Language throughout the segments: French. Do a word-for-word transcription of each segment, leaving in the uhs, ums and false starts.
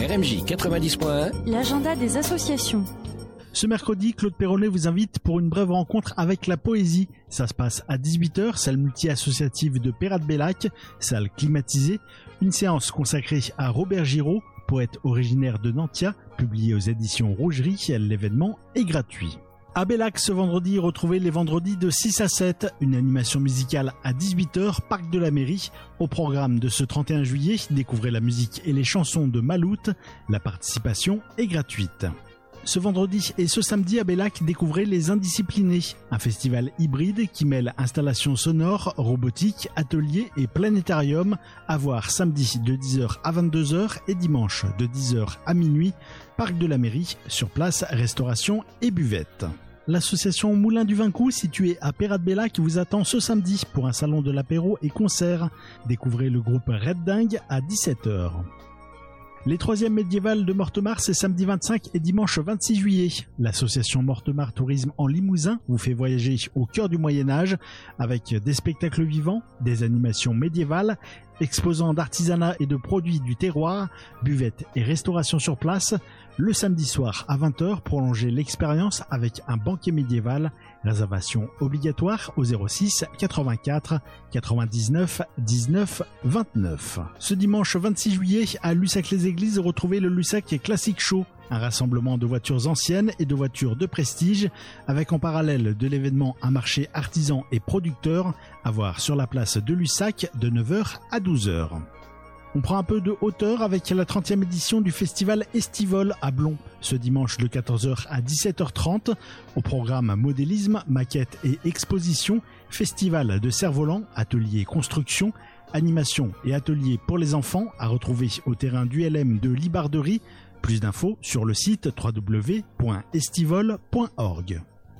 R M J quatre-vingt-dix point un, l'agenda des associations. Ce mercredi, Claude Perronnet vous invite pour une brève rencontre avec la poésie. Ça se passe à dix-huit heures, salle multi-associative de Peyrade-Bellac, salle climatisée. Une séance consacrée à Robert Giraud, poète originaire de Nantia, publié aux éditions Rougerie. L'événement est gratuit. À Bellac, ce vendredi, retrouvez les vendredis de six à sept, une animation musicale à dix-huit heures, parc de la mairie. Au programme de ce trente et un juillet, découvrez la musique et les chansons de Maloute. La participation est gratuite. Ce vendredi et ce samedi à Bellac, découvrez les Indisciplinés, un festival hybride qui mêle installations sonores, robotique, ateliers et planétarium, à voir samedi de dix heures à vingt-deux heures et dimanche de dix heures à minuit, parc de la mairie, sur place, restauration et buvette. L'association Moulin du Vincou, située à Peyrade-Bellac, vous attend ce samedi pour un salon de l'apéro et concert. Découvrez le groupe Red Dingue à dix-sept heures. Les troisièmes médiévales de Mortemart, c'est samedi vingt-cinq et dimanche vingt-six juillet. L'association Mortemart Tourisme en Limousin vous fait voyager au cœur du Moyen-Âge avec des spectacles vivants, des animations médiévales, exposants d'artisanat et de produits du terroir, buvettes et restauration sur place. Le samedi soir à vingt heures, prolongez l'expérience avec un banquet médiéval. Réservation obligatoire au zéro six quatre-vingt-quatre quatre-vingt-dix-neuf dix-neuf vingt-neuf. Ce dimanche vingt-six juillet, à Lussac-les-Églises, retrouvez le Lussac Classic Show, un rassemblement de voitures anciennes et de voitures de prestige, avec en parallèle de l'événement un marché artisan et producteur, à voir sur la place de Lussac de neuf heures à douze heures. On prend un peu de hauteur avec la trentième édition du festival Estivol à Blon, ce dimanche de quatorze heures à dix-sept heures trente. Au programme modélisme, maquette et exposition, festival de cerf-volant, atelier construction, animation et atelier pour les enfants à retrouver au terrain du L M de Libarderie. Plus d'infos sur le site w w w point estivol point org.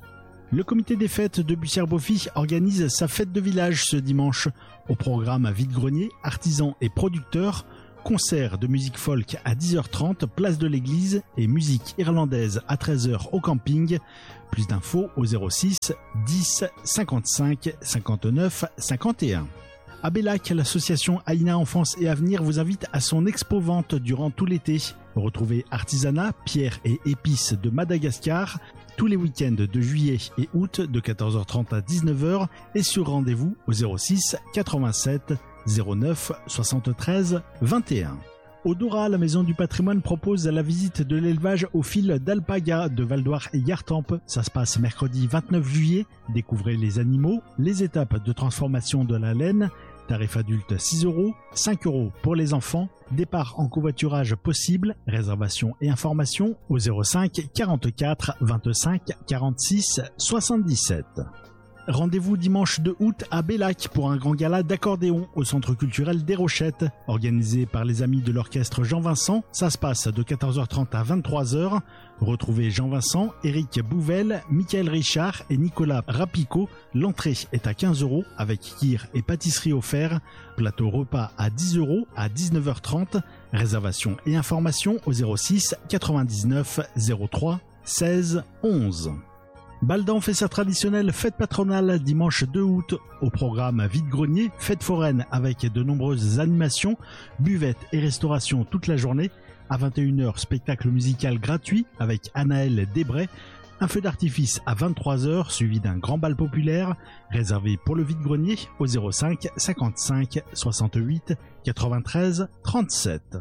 Le comité des fêtes de Bussière-Beaufy organise sa fête de village ce dimanche. Au programme vide-grenier, artisans et producteurs, concert de musique folk à dix heures trente, place de l'église, et musique irlandaise à treize heures au camping. Plus d'infos au zéro six dix cinquante-cinq cinquante-neuf cinquante et un. À Bellac, l'association Aïna Enfance et Avenir vous invite à son expo-vente durant tout l'été. Retrouvez artisanat, pierres et épices de Madagascar tous les week-ends de juillet et août de quatorze heures trente à dix-neuf heures et sur rendez-vous au zéro six quatre-vingt-sept zéro neuf soixante-treize vingt et un. Au Dora, la Maison du Patrimoine propose la visite de l'élevage au fil d'alpaga de Valdoire et Gartempe. Ça se passe mercredi vingt-neuf juillet. Découvrez les animaux, les étapes de transformation de la laine. Tarif adulte six euros, cinq euros pour les enfants. Départ en covoiturage possible. Réservation et information au zéro cinq quarante-quatre vingt-cinq quarante-six soixante-dix-sept. Rendez-vous dimanche deux août à Bellac pour un grand gala d'accordéon au Centre culturel des Rochettes. Organisé par les amis de l'orchestre Jean-Vincent, ça se passe de quatorze heures trente à vingt-trois heures. Retrouvez Jean-Vincent, Éric Bouvel, Michael Richard et Nicolas Rapico. L'entrée est à quinze euros avec kir et pâtisserie offert. Plateau repas à dix euros à dix-neuf heures trente. Réservation et information au zéro six quatre-vingt-dix-neuf zéro trois seize onze. Baldan fait sa traditionnelle fête patronale dimanche deux août. Au programme vide-grenier, fête foraine avec de nombreuses animations, buvettes et restauration toute la journée. À vingt et une heures, spectacle musical gratuit avec Anaël Desbray. Un feu d'artifice à vingt-trois heures suivi d'un grand bal populaire réservé pour le vide-grenier au zéro cinq cinquante-cinq soixante-huit quatre-vingt-treize trente-sept.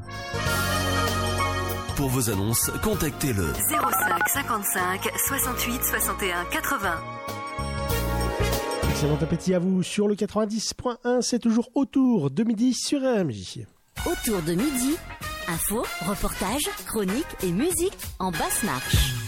Pour vos annonces, contactez le zéro cinq cinquante-cinq soixante-huit soixante et un quatre-vingts. Excellent appétit à vous sur le quatre-vingt-dix point un, c'est toujours autour de midi sur R M J. Autour de midi, infos, reportages, chroniques et musique en basse marche.